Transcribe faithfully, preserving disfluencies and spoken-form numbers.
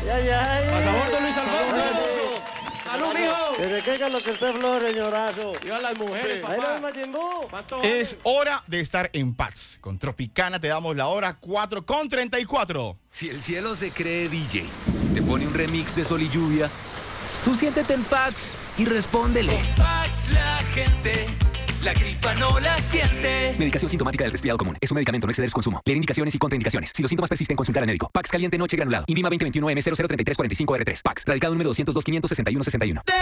ay, ay. Pasaporte Luis Alfonso. ¡Salud, mijo! ¿Desde qué es lo que usted flore, señorazo? Viva las mujeres, Ahí papá. no me Majimbu. ¿Cuántos Es hora de estar en paz. Con Tropicana te damos la hora cuatro con treinta y cuatro. Si el cielo se cree D J, te pone un remix de Sol y Lluvia, tú siéntete en Pax y respóndele. Con Pax la gente, la gripa no la siente. Medicación sintomática del resfriado común. Es un medicamento, no exceder su consumo. Leer indicaciones y contraindicaciones. Si los síntomas persisten, consultar al médico. Pax caliente noche granulado. Invima veinte veintiuno M cero cero tres tres cuatro cinco R tres. Pax. Radicado número doscientos dos quinientos sesenta y uno sesenta y uno.